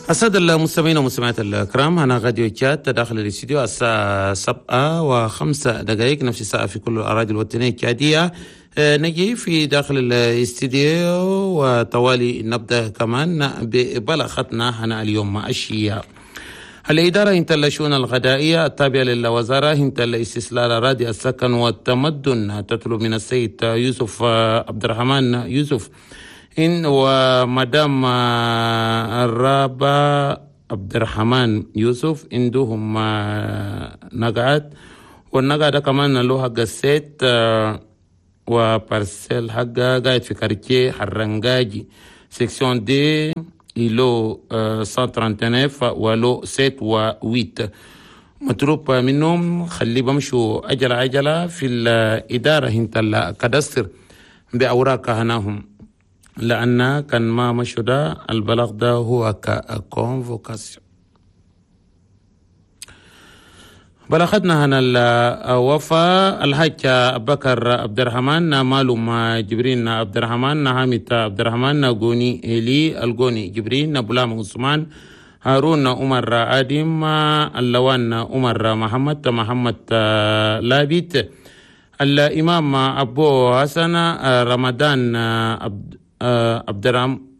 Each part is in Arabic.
السادة المستمعين والمستمعات الكرام، أنا غادي تشات داخل الاستديو الساعة 7:05 نفس الساعة في كل الأراضي الوطنية التشادية. نجي في داخل الاستديو وطوالي نبدأ كمان ببلاغتنا هنا اليوم الشيعة. الإدارة هنت الشؤون الغذائية التابعة للوزارة هنت الاستسلال أراضي السكن والتمدن تطلب من السيد يوسف عبد الرحمن يوسف إن ومدام الرابع عبد الرحمن يوسف عندهم نقعات، والنقعة ده كمان له حق السيت وبارسيل حقها قاعد في كارتيه حرنجاجي سيكسيون دي له 139 ولو 7 و8 مطلوب منهم خلي بمشوا عجلة في الإدارة هنت الكدستر بأوراق هناهم، لأن كان ما مشوا ده البلاغ ده هو كونفوكاسيون. بلغتنا هنا الوفاة الحاج بكر عبد الرحمن معلوم جبرين عبد الرحمن حامد عبد الرحمن قوني إلي القوني جبرين بلام عثمان هارون عمر آدم اللوان عمر محمد لابيت الإمام أبو حسن رمضان عبد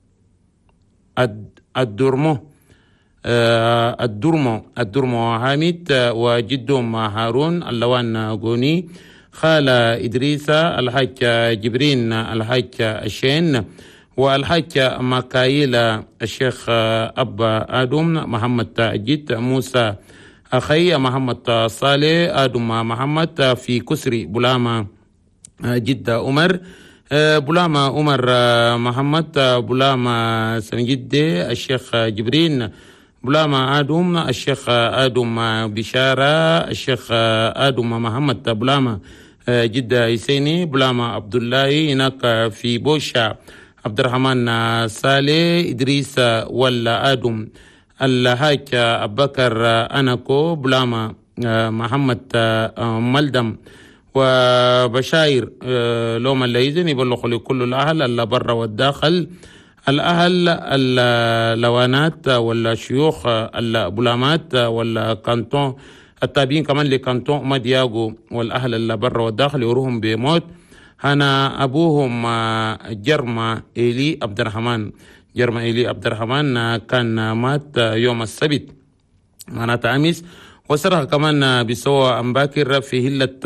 الدرمو حامد وجدهم هارون اللوان قوني خال إدريس الحاج جبرين الحاج الشين والحاج مكايل الشيخ أبا آدم محمد جد موسى أخي محمد صالح آدم محمد في كسري بلامة جد عمر بلامة عمر محمد بلامة سنجد الشيخ جبرين بلامة آدم الشيخ آدم بشارة الشيخ آدم محمد بلامة جدة حسيني بلامة عبد الله هناك في بوشا عبد الرحمن صالح إدريس ولا آدم الحاج أبو بكر أناكو بلامة محمد ملدم وبشاير لوم الليزن يبلغوا لكل الأهل اللي برا والداخل الأهل اللوانات ولا شيوخ البلامات ولا كانتون التابعين كمان لكانتون مدياغو والأهل اللي برا والداخل يروهم بموت. أنا أبوهم جرمة إيلي عبد الرحمن جرمة إيلي عبد الرحمن كان مات يوم السبت معناتها أمس، وسرها كمان بسوى أمباكر في هلة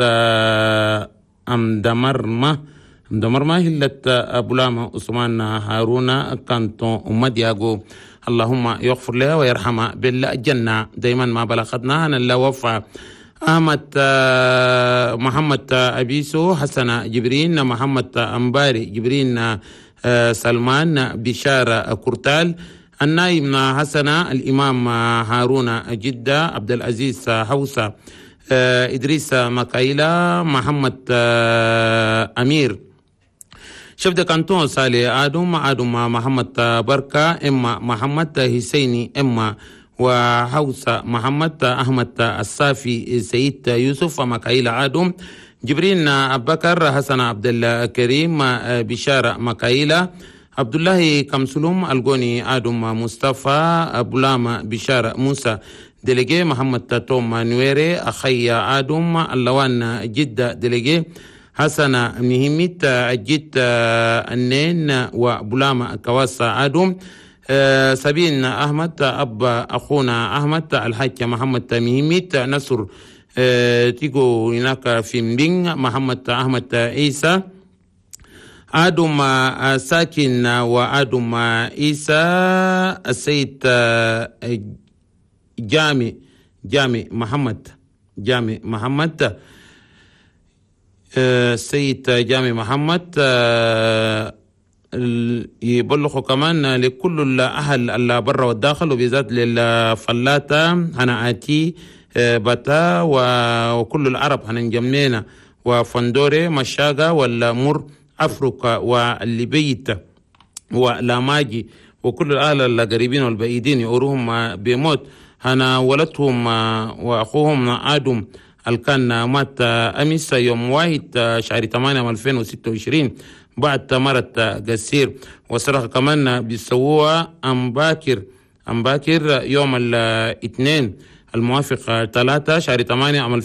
أمدمرمة هلة بلامة عثمان هارون كانتون مدياغو، اللهم يغفر لها ويرحمها بالجنة. دايما ما بلغتنا أن الله وفى أحمد محمد أبيسو حسن جبرين محمد أمباري جبرين سلمان بشارة كورتال النايم حسن الإمام هارون جدة عبد العزيز حوسة إدريس مكايلة محمد أمير شفد كانتون صالح آدم محمد بركة إما محمد حسيني إما وحوسة محمد أحمد الصافي سيد يوسف مكايل آدم جبرين أبو بكر حسن عبد الكريم بشارة مكايلة عبد الله كمسلوم الغوني آدم مصطفى بلام بشارة موسى ديليجي محمد توم نويري أخي آدم اللوان جدة ديليجي حسن مهمت جد النين وبلام كواسة آدم سبين أحمد أب أخونا أحمد الحاج محمد مهمت نصر تيجو هناك في مبين محمد أحمد عيسى آدم ساكن وآدم عيسى السيد جامي محمد السيد جامي محمد يبلغوا كمان لكل الأهل اللي برا والداخل وبالذات للفلاتة هنأتي بتا وكل العرب هنجمعنا وفندوري مشاقة والمر أفريقيا والليبيت ولاماجي وكل الأهل القريبين والبعيدين يؤروهم بموت. هنا ولدهم وأخوهم آدم الكان مات أمس يوم 1 شهر 8 2026 بعد مرض قصير. وصرخ كمان بيسووها أم باكر أمباكر يوم الاثنين الموافق 3 شهر 8 عام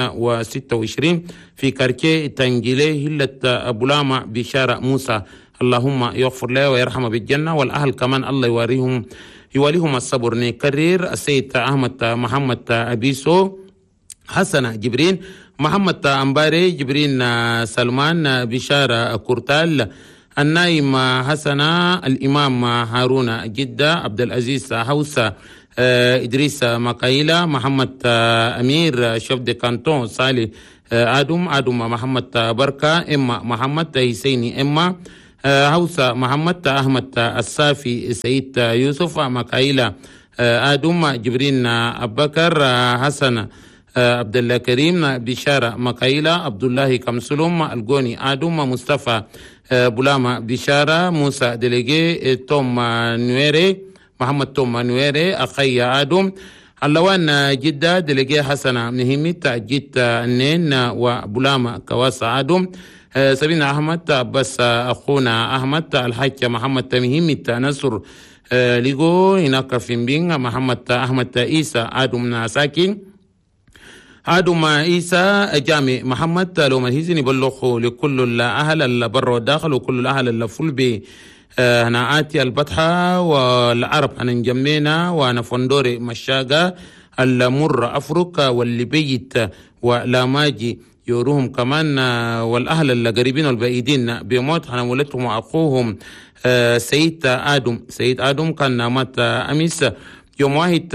2026 في كاركي تنجيلي هلة بولاما بشارع موسى. اللهم يغفر له ويرحمه بالجنة، والأهل كمان الله يواليهم الصبر. نكرر السيد أحمد محمد أبيسو، حسن جبرين، محمد أمباري جبرين، سلمان بشارة كورتال، النايم حسن، الإمام هارون جدة، عبد العزيز حوسة، إدريس مقايلة، محمد أمير شفد كانتون، صالح آدم محمد بركة، إما محمد حسيني، إما حوسة محمد، أحمد الصافي، سيد يوسف مقايلة، آدم جبرين أبكر، حسن عبد الله كريم بشارة مقايلة، عبد الله كمسلوم الجوني، آدم مصطفى بولاما بشارة، موسى ديليجي، توم نويري، محمد توم نويري، أخي آدم اللوان جدة ديليجي، حسن مهمت جيت النين وبولاما كواس آدم، سبينا أحمد بس أخونا أحمد، الحاج محمد مهمت نصر ليجو هناك في مبين، محمد أحمد عيسى آدم ساكن، آدم عيسى جامع محمد لو مهيزن يبلغوا لكل الأهل البر والداخل وكل الأهل اللفل ب هناعاتي البطحة والعرب هنجمينا ونفندوري مشاقة المر أفرق واللي بيت ولاماجي يوروهم كمان، والأهل القريبين والبعيدين بموت هنولدهم وأخوهم سيد آدم كان مات أمس يوم 1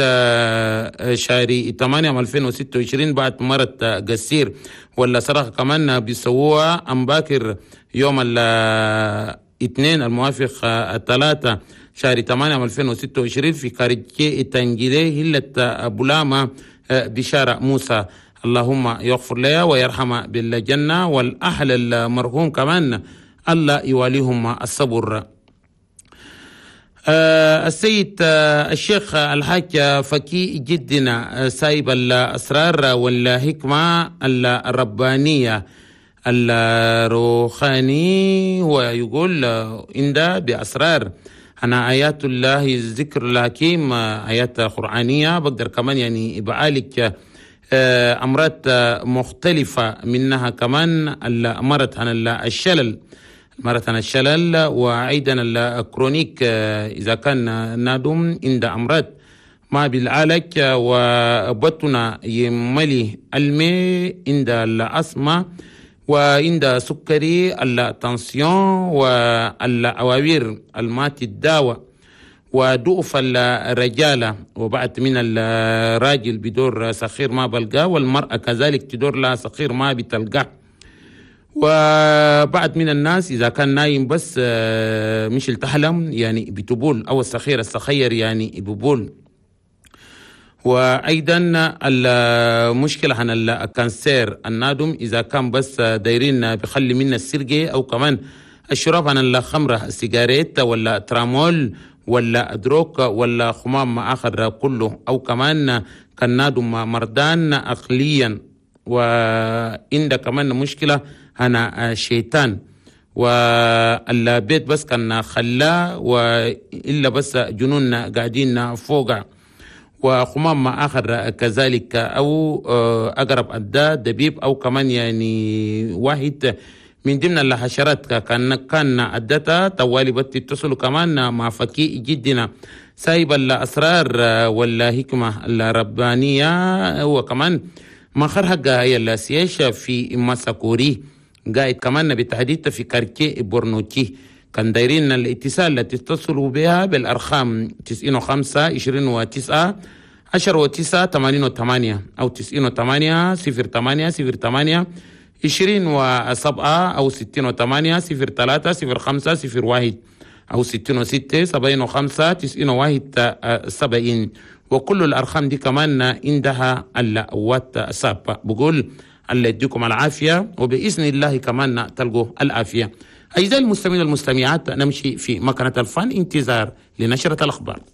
شهر 8 عام 2026 بعد مرض قصير، ولا صراحة كمان بيسووها أمباكر يوم الاثنين الموافق 3 شهر 8 عام 2026 في كاريكي تنجيلي هلة بولاما بشارع موسى. اللهم يغفر له ويرحمه بالجنة، والأهل المرحوم كمان الله يواليهم الصبر. السيد الشيخ الحاج فكي جدنا سايب الأسرار والحكمة الربانية الروحاني، ويقول إندا بأسرار أنا آيات الله الذكر الحكيم، آيات قرآنية بقدر كمان يعني بعالج أمراض مختلفة، منها كمان مرض عن الشلل، وأيضا الكرونيك إذا كان نادم عند أمراض ما بالعالج، وبطنا يملي الماء عند الأسمى، وعند سكري التنسيون، والأواوير المات الدواء، وضعف الرجالة، وبعد من الراجل بدور صغير ما بلقاه، والمرأة كذلك تدور لها صغير ما بتلقاه، وبعد من الناس إذا كان نايم بس مش التحلم يعني بتبول، أو الصخير يعني ببول. وأيضا المشكلة عن الكانسير النادم إذا كان بس دايرين بخلي منا السرقة، أو كمان الشراب عن الخمرة، السيجاريت ولا ترامول ولا دروك ولا خمام آخر كله، أو كمان كان نادم مردان أقليا، وإن كمان مشكلة أنا شيطان، والبيت بس كان خلا، وإلا بس جنون قاعدين فوقع، وخمام آخر كذلك، أو أقرب أداة دبيب، أو كمان يعني واحد من ضمن الحشرات كان أدتها طوالي بتتصلوا كمان مع فكي جدنا سايب الأسرار والحكمة الربانية، وكمان ما خرجها هي السياش في مساكوري قاعد كمان بالتحديد في كاركي بورنوتي. كان دايرين الاتصال التي تتصلوا بها بالأرقام 95 29 10 9 88 أو 98 08 08 27 أو 68 03 05 01 أو 66 75 91 70. وكل الأرقام دي كمان عندها الواتساب. بقول الله يديكم العافية، وبإذن الله كمان تلقوا العافية. أعزائي المستمعين والمستمعات، نمشي في مكنة الفن انتظار لنشرة الأخبار.